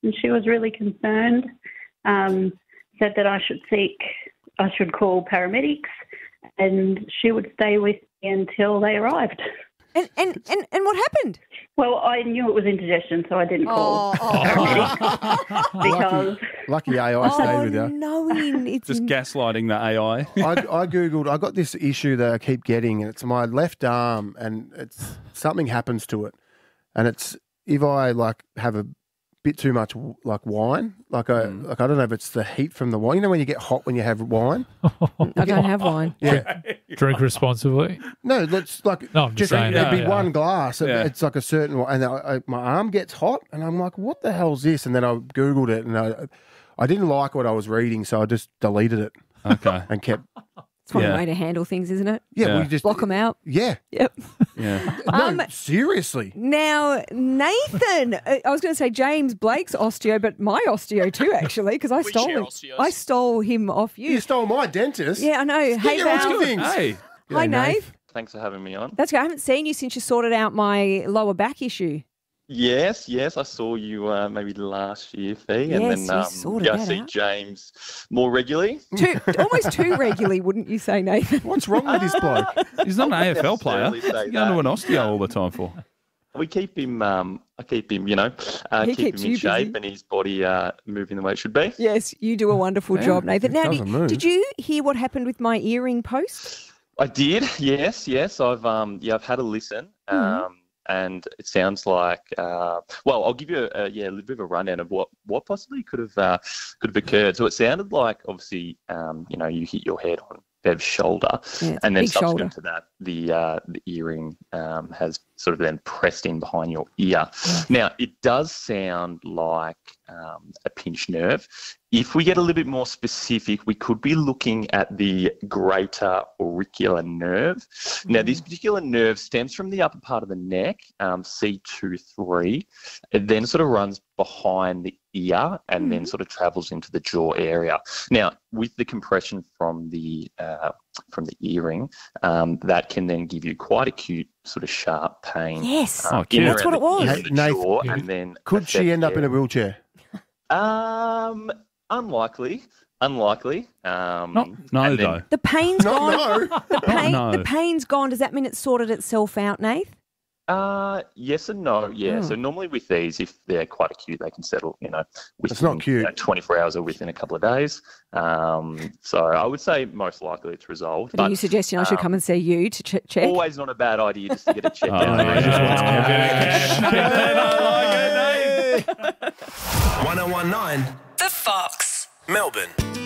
and she was really concerned. Said that I should call paramedics, and she would stay with me until they arrived. And what happened? Well, I knew it was indigestion, so I didn't call paramedics because Lucky AI stayed with you. Knowing it's Just gaslighting the AI. I Googled, I got this issue that I keep getting, and it's my left arm, and it's something happens to it. And it's if I have a bit too much wine, I don't know if it's the heat from the wine. You know when you get hot when you have wine? I don't have wine. Yeah. Drink responsibly. No, that's I'm just saying it'd that, be one glass. Yeah. It's like a certain one, and my arm gets hot, and I'm like, "What the hell's this?" And then I Googled it, and I didn't like what I was reading, so I just deleted it. Okay. And kept. It's one way to handle things, isn't it? Yeah, we just Block them out. Yeah. Yep. Yeah. No, seriously. Now, Nathan, I was going to say James Blake's osteo, but my osteo too, actually, because I stole him. I stole him off you. You stole my dentist. Yeah, I know. Hey, Val. Hey. Hi, Nate. Thanks for having me on. That's good. I haven't seen you since you sorted out my lower back issue. Yes, I saw you maybe last year, Fee, and Yes, then you sorted I that see out. James more regularly. Almost too regularly, wouldn't you say, Nathan? What's wrong with this bloke? He's not an AFL player. necessarily say What's he going to an osteo all the time for? We keep him. I keep him. He keep keeps him in you shape busy. and his body moving the way it should be. Yes, you do a wonderful job, Nathan. Now, doesn't move. did you hear what happened with my earring post? I did. Yes. I've had a listen. And it sounds like, I'll give you a little bit of a rundown of what possibly could have occurred. So it sounded like, obviously, you hit your head on Bev's shoulder, Yeah, and then big shoulder. subsequent to that, the earring has sort of then pressed in behind your ear. Now, it does sound like a pinched nerve. If we get a little bit more specific, we could be looking at the greater auricular nerve. Now, this particular nerve stems from the upper part of the neck, C2-3. It then sort of runs behind the ear and then sort of travels into the jaw area. Now, with the compression from the earring, that can then give you quite acute sort of sharp pain. Yes, in that's what around it was. the ear and the Nathan, jaw, and then Could she end up in a wheelchair? Unlikely. No, though. The pain's gone. No. The pain's gone. Does that mean it's sorted itself out, Nath? Yes and no. Yeah. So normally with these, if they're quite acute, they can settle. Within, It's not cute. 24 hours or within a couple of days. So I would say most likely it's resolved. But are you suggesting I should come and see you to check? Always not a bad idea just to get it checked Oh, out. yeah. 1019 The Fox. Melbourne.